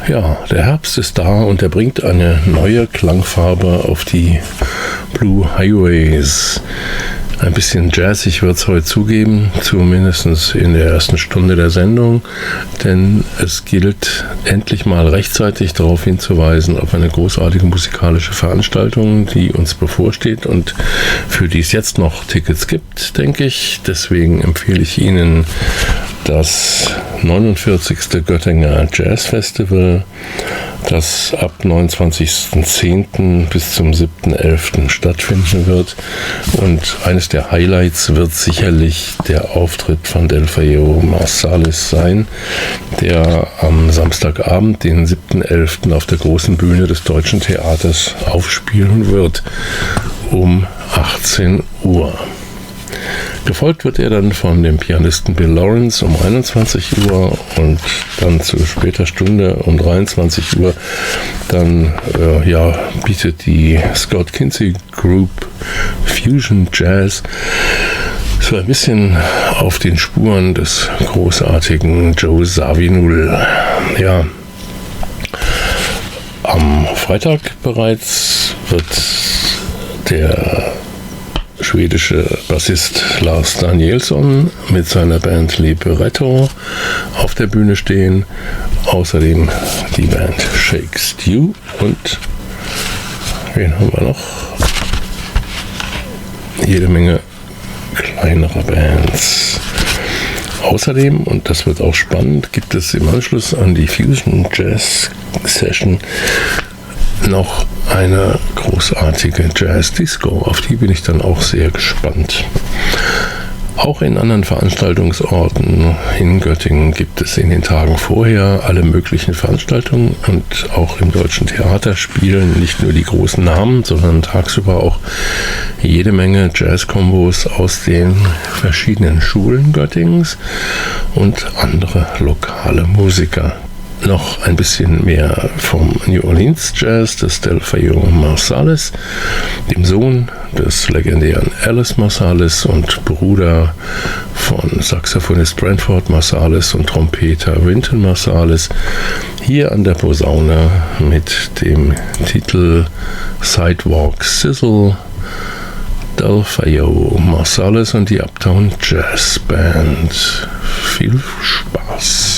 Ja, der Herbst ist da und er bringt eine neue Klangfarbe auf die Blue Highways. Ein bisschen jazzig wird es heute zugeben, zumindest in der ersten Stunde der Sendung, denn es gilt endlich mal rechtzeitig darauf hinzuweisen auf eine großartige musikalische Veranstaltung, die uns bevorsteht und für die es jetzt noch Tickets gibt, denke ich. Deswegen empfehle ich Ihnen das 49. Göttinger Jazz Festival, das ab 29.10. bis zum 7.11. stattfinden wird. Und eines der Highlights wird sicherlich der Auftritt von Delfeayo Marsalis sein, der am Samstagabend, den 7.11. auf der großen Bühne des Deutschen Theaters aufspielen wird um 18 Uhr. Gefolgt wird er dann von dem Pianisten Bill Lawrence um 21 Uhr und dann zu später Stunde um 23 Uhr. Dann bietet die Scott Kinsey Group Fusion Jazz so ein bisschen auf den Spuren des großartigen Joe Zawinul. Ja, am Freitag bereits wird der schwedische Bassist Lars Danielsson mit seiner Band Libretto auf der Bühne stehen. Außerdem die Band Shake Stew und wen haben wir noch? Jede Menge kleinere Bands. Außerdem, und das wird auch spannend, gibt es im Anschluss an die Fusion Jazz Session noch eine großartige Jazz-Disco, auf die bin ich dann auch sehr gespannt. Auch in anderen Veranstaltungsorten in Göttingen gibt es in den Tagen vorher alle möglichen Veranstaltungen und auch im Deutschen Theater spielen nicht nur die großen Namen, sondern tagsüber auch jede Menge Jazz-Kombos aus den verschiedenen Schulen Göttingens und andere lokale Musiker. Noch ein bisschen mehr vom New Orleans Jazz des Delfeayo Marsalis, dem Sohn des legendären Alice Marsalis und Bruder von Saxophonist Branford Marsalis und Trompeter Wynton Marsalis, hier an der Posaune mit dem Titel Sidewalk Sizzle, Delfeayo Marsalis und die Uptown Jazz Band. Viel Spaß!